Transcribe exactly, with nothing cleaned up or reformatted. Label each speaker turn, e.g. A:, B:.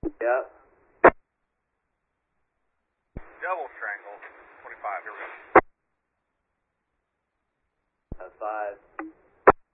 A: Yep.
B: Double strangle. twenty-five, here we go.
A: Uh, five.